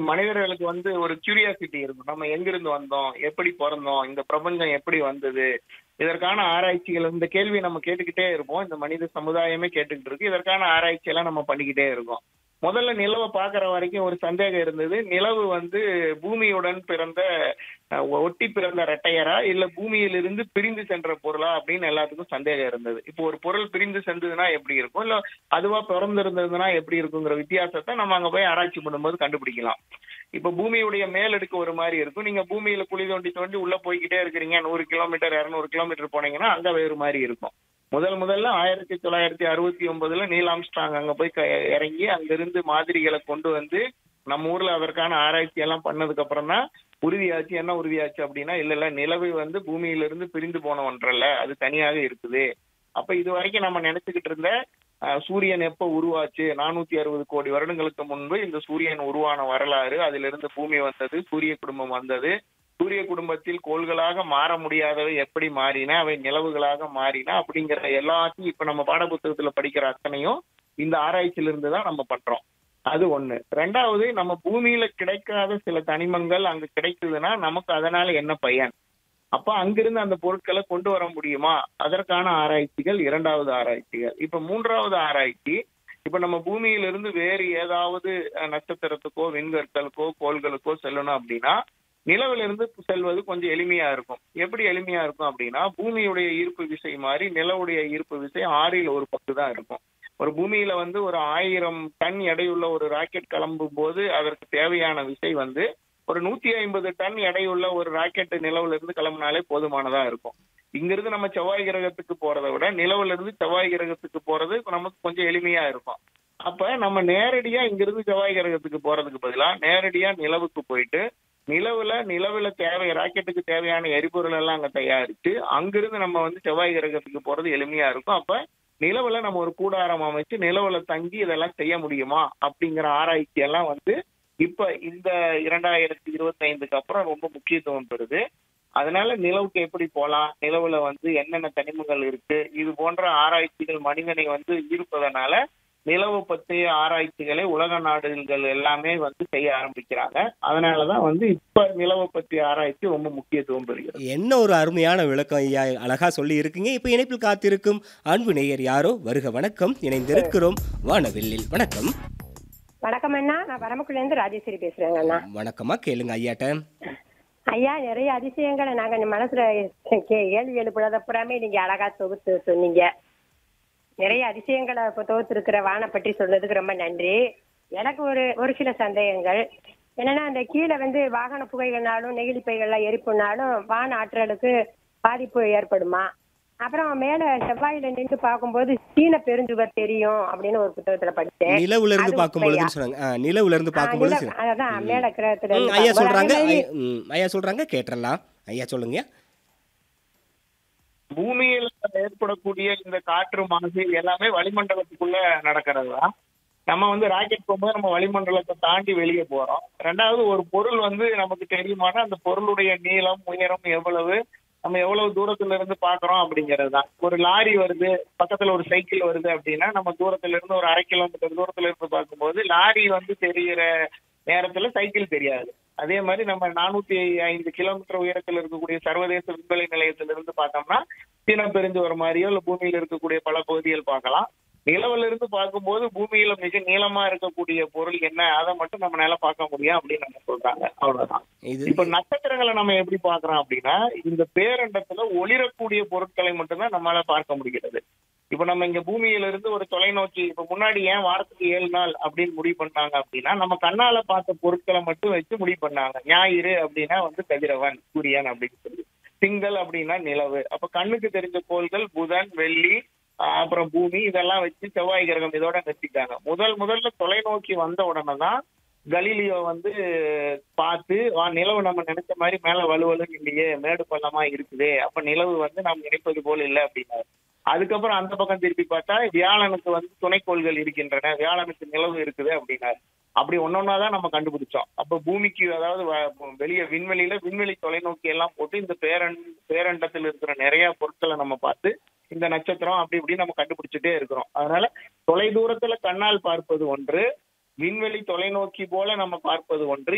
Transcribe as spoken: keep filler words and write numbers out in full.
மனிதர்களுக்கு வந்து ஒரு கியூரியாசிட்டி இருக்கும். நம்ம எங்கிருந்து வந்தோம், எப்படி பிறந்தோம், இந்த பிரபஞ்சம் எப்படி வந்தது, இதற்கான ஆராய்ச்சிகள் இந்த கேள்வி நம்ம கேட்டுக்கிட்டே இருப்போம். இந்த மனித சமுதாயமே கேட்டுக்கிட்டு இருக்கு. இதற்கான ஆராய்ச்சி எல்லாம் நம்ம பண்ணிக்கிட்டே இருக்கோம். முதல்ல நிலவை பார்க்கிற வரைக்கும் ஒரு சந்தேகம் இருந்தது. நிலவு வந்து பூமியுடன் பிறந்த அஹ், ஒட்டி பிறந்த ரெட்டையரா இல்ல பூமியிலிருந்து பிரிந்து சென்ற பொருளா அப்படின்னு எல்லாத்துக்கும் சந்தேகம் இருந்தது. இப்போ ஒரு பொருள் பிரிந்து சென்றதுன்னா எப்படி இருக்கும், இல்ல அதுவா பிறந்திருந்ததுன்னா எப்படி இருக்குங்கிற வித்தியாசத்தை நம்ம அங்க போய் ஆராய்ச்சி பண்ணும்போது கண்டுபிடிக்கலாம். இப்ப பூமியுடைய மேலடுக்கு ஒரு மாதிரி இருக்கும். நீங்க பூமியில குழி தோண்டி தோண்டி உள்ள போய்கிட்டே இருக்கிறீங்க, நூறு கிலோமீட்டர் இருநூறு கிலோமீட்டர் போனீங்கன்னா அங்க வேறு மாதிரி இருக்கும். முதல் முதல்ல ஆயிரத்தி தொள்ளாயிரத்தி அறுபத்தி ஒன்பதுல நீல் ஆம்ஸ்ட்ராங் அங்க போய் க- இறங்கி அங்கிருந்து மாதிரிகளை கொண்டு வந்து நம்ம ஊர்ல அதற்கான ஆராய்ச்சி எல்லாம் பண்ணதுக்கு அப்புறம் தான் உறுதியாச்சு. என்ன உறுதியாச்சு அப்படின்னா, இல்ல இல்ல நிலவு வந்து பூமியிலிருந்து பிரிந்து போன ஒன்றல்ல, அது தனியாக இருக்குது. அப்ப இது வரைக்கும் நம்ம நினைச்சுக்கிட்டு இருந்த அஹ், சூரியன் எப்ப உருவாச்சு, நானூத்தி அறுபது கோடி வருடங்களுக்கு முன்பு இந்த சூரியன் உருவான வரலாறு, அதிலிருந்து பூமி வந்தது, சூரிய குடும்பம் வந்தது, சூரிய குடும்பத்தில் கோள்களாக மாற முடியாதவை எப்படி மாறின, அவை நிலவுகளாக மாறின அப்படிங்கிற எல்லாத்தையும் இப்ப நம்ம பாடப்புத்தகத்துல படிக்கிற அத்தனையும் இந்த ஆராய்ச்சியிலிருந்து தான் நம்ம பண்றோம். அது ஒண்ணு. ரெண்டாவது, நம்ம பூமியில கிடைக்காத சில தனிமங்கள் அங்க கிடைக்குதுன்னா நமக்கு அதனால என்ன பயன்? அப்ப அங்கிருந்து அந்த பொருட்களை கொண்டு வர முடியுமா? அதற்கான ஆராய்ச்சிகள் இரண்டாவது ஆராய்ச்சிகள். இப்ப மூன்றாவது ஆராய்ச்சி, இப்ப நம்ம பூமியிலிருந்து வேறு ஏதாவது அஹ், நட்சத்திரத்துக்கோ விண்கற்களுக்கோ கோள்களுக்கோ செல்லணும் அப்படின்னா நிலவிலிருந்து செல்வது கொஞ்சம் எளிமையா இருக்கும். எப்படி எளிமையா இருக்கும் அப்படின்னா, பூமியுடைய ஈர்ப்பு விசை மாதிரி நிலவுடைய ஈர்ப்பு விசை ஆறில் ஒரு பங்கு தான் இருக்கும். ஒரு பூமியில வந்து ஒரு ஆயிரம் டன் எடையுள்ள ஒரு ராக்கெட் கிளம்பும் போது அதற்கு தேவையான விசை வந்து ஒரு நூத்தி ஐம்பது டன் எடையுள்ள ஒரு ராக்கெட் நிலவுல இருந்து கிளம்பினாலே போதுமானதா இருக்கும். இங்கிருந்து நம்ம செவ்வாய் கிரகத்துக்கு போறதை விட நிலவுல இருந்து செவ்வாய் கிரகத்துக்கு போறது நமக்கு கொஞ்சம் எளிமையா இருக்கும். அப்ப நம்ம நேரடியா இங்கிருந்து செவ்வாய் கிரகத்துக்கு போறதுக்கு பதிலா நேரடியா நிலவுக்கு போயிட்டு நிலவுல நிலவுல தேவை ராக்கெட்டுக்கு தேவையான எரிபொருள் எல்லாம் அங்க தயாரிச்சு அங்கிருந்து நம்ம வந்து செவ்வாய் கிரகத்துக்கு போறது எளிமையா இருக்கும். அப்ப நிலவுல நம்ம ஒரு கூடாரம் அமைச்சு நிலவுல தங்கி இதெல்லாம் செய்ய முடியுமா அப்படிங்கிற ஆராய்ச்சி எல்லாம் வந்து இப்ப இந்த இரண்டாயிரத்தி இருபத்தி ஐந்துக்கு அப்புறம் ரொம்ப முக்கியத்துவம் பெறுது. அதனால நிலவுக்கு எப்படி போலாம், நிலவுல வந்து என்னென்ன தனிமங்கள் இருக்கு, இது போன்ற ஆராய்ச்சிகள் மனிதனை வந்து ஈர்ப்பதனால நிலவு பற்றிய ஆராய்ச்சிகளை உலக நாடுகள் எல்லாமே வந்து செய்ய ஆரம்பிக்கிறாங்க. அதனாலதான் வந்து இப்ப நிலவை பற்றிய ஆராய்ச்சி ரொம்ப முக்கியத்துவம் பெறுகிறது. என்ன ஒரு அருமையான விளக்கம் ஐயா! அழகா சொல்லி இருக்கீங்க. இப்ப இணைப்பில் காத்திருக்கும் அன்பு நேயர் யாரோ வருக வணக்கம். இணைந்திருக்கிறோம் வானவில்லில். வணக்கம். வணக்கம் அண்ணா, நான் பரமக்குடில இருந்து ராஜேஸ்வரி பேசுறேங்க அண்ணா. வணக்கமா, கேளுங்க ஐயாட்ட. ஐயா, நிறைய அதிசயங்களை நாங்க இந்த மனசுல கே- கேள்வி எழுப்புறத புறாமே நீங்க அழகா தொகுத்து சொன்னீங்க. நிறைய அதிசயங்களை இப்போ தொகுத்து இருக்கிற வானை பற்றி சொன்னதுக்கு ரொம்ப நன்றி. எனக்கு ஒரு ஒரு சில சந்தேகங்கள் என்னன்னா, அந்த கீழே வந்து வாகன புகைகள்னாலும் நெகிழி பைகள்லாம் எரிப்புனாலும் வான ஆற்றலுக்கு பாதிப்பு ஏற்படுமா? அப்புறம் மேல செவ்வாயில நின்று பார்க்கும்போது சீன பெருஞ்சுவர் தெரியும் அப்படின்னு ஒரு புத்தகத்துல படிச்சேன். நிலவுல இருந்து அது பார்க்கும் உண்மையா? பொழுதுன்னு சொன்னாங்க. ஆ, நிலவுல இருந்து ஆ, பார்க்கும் பொழுது நில- சரி. அதான் ம். மேல கிரகத்துல ம், இருந்து ஐயா பார்க்கும்போது அதே சொல்றாங்க. மாதிரி ஐயா- ம், ஐயா சொல்றாங்க, கேட்டுறலாம். ஐயா சொல்லுங்க. பூமியில ஏற்படக்கூடிய இந்த காற்று மாசு எல்லாமே வளிமண்டலத்துக்குள்ள நடக்கிறது தான். நம்ம வந்து ராக்கெட் போகும்போது நம்ம வளிமண்டலத்தை தாண்டி வெளியே போறோம். ரெண்டாவது, ஒரு பொருள் வந்து நமக்கு தெரியுமானா அந்த பொருளுடைய நீளம் உயரம் எவ்வளவு, நம்ம எவ்வளவு தூரத்துல இருந்து பாக்குறோம் அப்படிங்கிறது தான். ஒரு லாரி வருது, பக்கத்துல ஒரு சைக்கிள் வருது அப்படின்னா நம்ம தூரத்துல இருந்து ஒரு அரை கிலோமீட்டர் தூரத்துல இருந்து பார்க்கும்போது லாரி வந்து தெரிகிற நேரத்துல சைக்கிள் தெரியாது. அதே மாதிரி நம்ம நானூத்தி ஐந்து கிலோமீட்டர் உயரத்தில் இருக்கக்கூடிய சர்வதேச விண்வெளி நிலையத்திலிருந்து இருந்து பார்த்தோம்னா சீன பெருஞ்சு வர மாதிரியோ இல்ல பூமியில இருக்கக்கூடிய பல பகுதிகள் பார்க்கலாம். நிலவுல இருந்து பார்க்கும்போது பூமியில மிக நீளமா இருக்கக்கூடிய பொருள் என்ன, அதை மட்டும் நம்மளால பார்க்க முடியும் அப்படின்னு நம்ம சொல்றாங்க. அவ்வளவுதான். இது இப்ப நட்சத்திரங்களை நம்ம எப்படி பார்க்கறோம் அப்படின்னா, இந்த பேரண்டத்துல ஒளிரக்கூடிய பொருட்களை மட்டும்தான் நம்மளால பார்க்க முடிகிறது. இப்ப நம்ம இங்க பூமியில இருந்து ஒரு தொலைநோக்கி, இப்ப முன்னாடி ஏன் வாரத்துக்கு ஏழு நாள் அப்படின்னு முடிவு பண்ணாங்க அப்படின்னா, நம்ம கண்ணால பார்த்த பொருட்களை மட்டும் வச்சு முடிவு பண்ணாங்க. ஞாயிறு அப்படின்னா வந்து கதிரவன் சூரியன் அப்படின்னு சொல்லி, திங்கள் அப்படின்னா நிலவு. அப்ப கண்ணுக்கு தெரிஞ்ச கோள்கள் புதன், வெள்ளி, ஆஹ் அப்புறம் பூமி, இதெல்லாம் வச்சு செவ்வாய் கிரகம் இதோட நிறுத்திட்டாங்க. முதல் முதல்ல தொலைநோக்கி வந்த உடனே தான் கலீலியோ வந்து பார்த்து, வா நிலவு நம்ம நினைச்ச மாதிரி மேல வலுவலுன்னு இல்லையே, மேடு பள்ளமா இருக்குதே, அப்ப நிலவு வந்து நாம் நினைப்பது போல இல்லை அப்படின்னாரு. அதுக்கப்புறம் அந்த பக்கம் திருப்பி பார்த்தா வியாழனுக்கு வந்து துணைக்கோள்கள் இருக்கின்றன, வியாழனுக்கு நிலவு இருக்குது அப்படின்னாரு. அப்படி ஒன்னொன்னாதான் நம்ம கண்டுபிடிச்சோம். அப்ப பூமிக்கு, அதாவது வ- வெளிய விண்வெளியில விண்வெளி தொலைநோக்கி எல்லாம் போட்டு இந்த பேரண்ட் பேரண்டத்தில் இருக்கிற நிறைய பொருட்களை நம்ம பார்த்து இந்த நட்சத்திரம் அப்படி இப்படி நம்ம கண்டுபிடிச்சிட்டே இருக்கிறோம். அதனால தொலை தூரத்துல கண்ணால் பார்ப்பது ஒன்று, விண்வெளி தொலைநோக்கி போல நம்ம பார்ப்பது ஒன்று.